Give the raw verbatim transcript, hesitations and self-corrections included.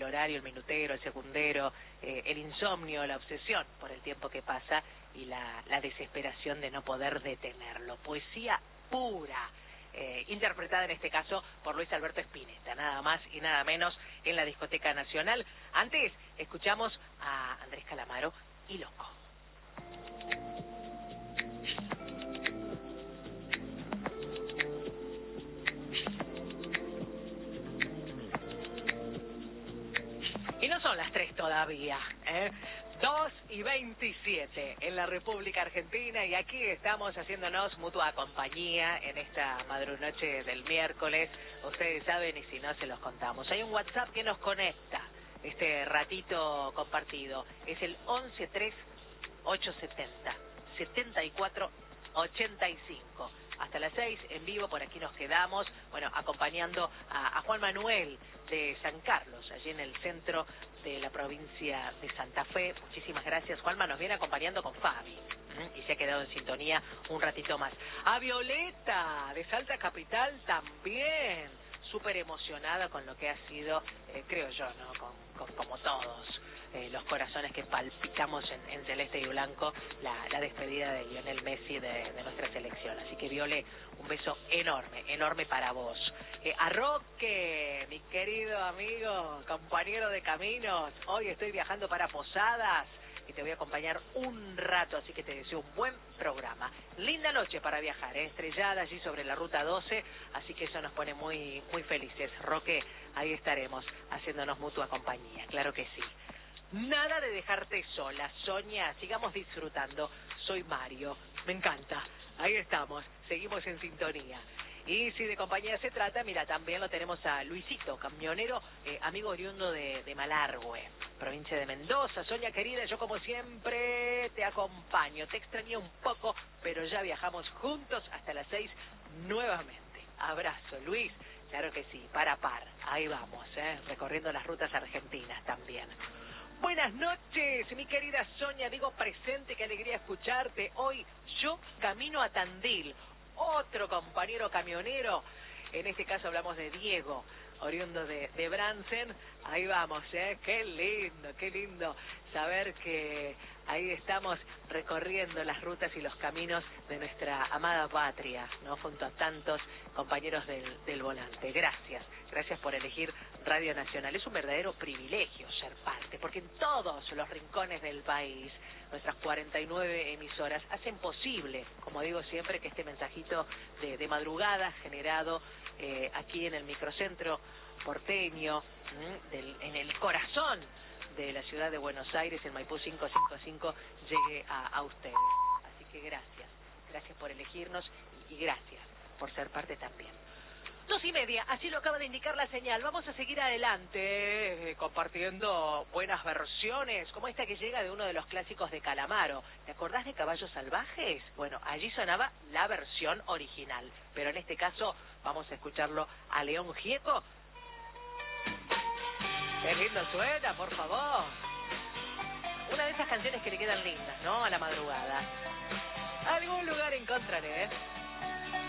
el horario, el minutero, el segundero, eh, el insomnio, la obsesión por el tiempo que pasa y la, la desesperación de no poder detenerlo. Poesía pura, eh, interpretada en este caso por Luis Alberto Spinetta, nada más y nada menos, en la Discoteca Nacional. Antes escuchamos a Andrés Calamaro y Loco. Y no son las tres todavía, ¿eh? dos y veintisiete en la República Argentina, y aquí estamos haciéndonos mutua compañía en esta madrunoche del miércoles. Ustedes saben, y si no se los contamos. Hay un WhatsApp que nos conecta este ratito compartido. Es el once tres ochocientos setenta setenta y cuatro ochenta y cinco. Hasta las seis en vivo, por aquí nos quedamos, bueno, acompañando a, a Juan Manuel de San Carlos, allí en el centro de la provincia de Santa Fe. Muchísimas gracias, Juanma, nos viene acompañando con Fabi, ¿eh? Y se ha quedado en sintonía un ratito más. A Violeta, de Salta Capital, también súper emocionada con lo que ha sido, eh, creo yo, ¿no? Con, con, como todos. Eh, los corazones que palpitamos en, en celeste y blanco, la, la despedida de Lionel Messi de, de nuestra selección. Así que, Viole, un beso enorme, enorme para vos. Eh, a Roque, mi querido amigo, compañero de caminos, hoy estoy viajando para Posadas y te voy a acompañar un rato, así que te deseo un buen programa. Linda noche para viajar, ¿eh? Estrellada allí sobre la ruta doce, así que eso nos pone muy, muy felices. Roque, ahí estaremos haciéndonos mutua compañía, claro que sí. Nada de dejarte sola, Sonia, sigamos disfrutando. Soy Mario, me encanta. Ahí estamos, seguimos en sintonía. Y si de compañía se trata, mira, también lo tenemos a Luisito, camionero, eh, amigo oriundo de, de Malargüe, provincia de Mendoza. Sonia querida, yo como siempre te acompaño. Te extrañé un poco, pero ya viajamos juntos hasta las seis nuevamente. Abrazo, Luis. Claro que sí, par a par. Ahí vamos, ¿eh? Recorriendo las rutas argentinas también. Buenas noches, mi querida Sonia, digo presente, qué alegría escucharte. Hoy yo camino a Tandil, otro compañero camionero, en este caso hablamos de Diego, oriundo de, de Bransen. Ahí vamos, ¿eh? Qué lindo, qué lindo saber que ahí estamos recorriendo las rutas y los caminos de nuestra amada patria, ¿no? Junto a tantos compañeros del, del volante. Gracias, gracias por elegir Radio Nacional. Es un verdadero privilegio ser parte, porque en todos los rincones del país, nuestras cuarenta y nueve emisoras hacen posible, como digo siempre, que este mensajito de, de madrugada generado eh, aquí en el microcentro porteño, del, en el corazón de la ciudad de Buenos Aires, el Maipú quinientos cincuenta y cinco, llegue a, a ustedes. Así que gracias, gracias por elegirnos y, y gracias por ser parte también. Dos y media, así lo acaba de indicar la señal. Vamos a seguir adelante eh, compartiendo buenas versiones, como esta que llega de uno de los clásicos de Calamaro. ¿Te acordás de Caballos Salvajes? Bueno, allí sonaba la versión original, pero en este caso vamos a escucharlo a León Gieco. Qué lindo suena, por favor. Una de esas canciones que le quedan lindas, ¿no? A la madrugada. Algún lugar encontraré, ¿eh?